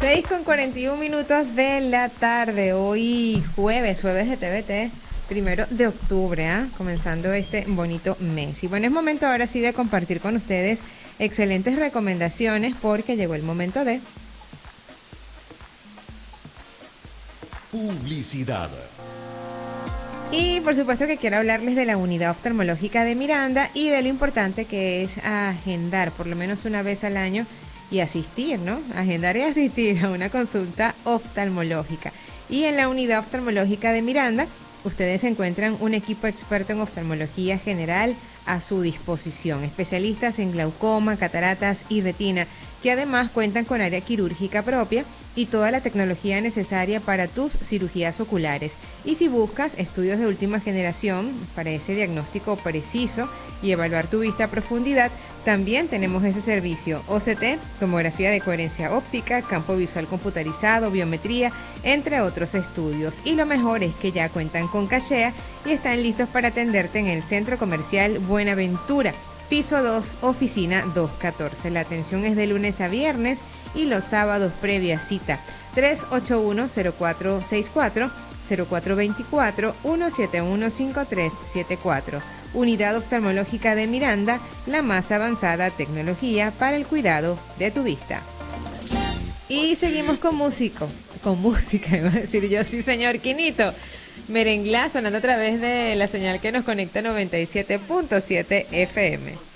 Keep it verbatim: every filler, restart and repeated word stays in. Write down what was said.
seis con cuarenta y un minutos de la tarde, hoy jueves, jueves de T V T, primero de octubre, ¿eh? Comenzando este bonito mes. Y bueno, es momento ahora sí de compartir con ustedes excelentes recomendaciones porque llegó el momento de... Publicidad. Y por supuesto que quiero hablarles de la unidad oftalmológica de Miranda y de lo importante que es agendar por lo menos una vez al año y asistir, ¿no? Agendar y asistir a una consulta oftalmológica. Y en la unidad oftalmológica de Miranda, ustedes encuentran un equipo experto en oftalmología general a su disposición, especialistas en glaucoma, cataratas y retina, que además cuentan con área quirúrgica propia y toda la tecnología necesaria para tus cirugías oculares. Y si buscas estudios de última generación para ese diagnóstico preciso y evaluar tu vista a profundidad, también tenemos ese servicio. O C T, tomografía de coherencia óptica, campo visual computarizado, biometría, entre otros estudios. Y lo mejor es que ya cuentan con cachea y están listos para atenderte en el Centro Comercial Buenaventura, piso dos, oficina doscientos catorce. La atención es de lunes a viernes y los sábados previa cita. tres ocho uno, cero cuatro seis cuatro, cero cuatro dos cuatro, uno siete uno cinco tres siete cuatro. Unidad Oftalmológica de Miranda, la más avanzada tecnología para el cuidado de tu vista. Y seguimos con músico, con música, iba a decir yo, sí señor, Quinito. Merenglá sonando a través de la señal que nos conecta noventa y siete punto siete F M.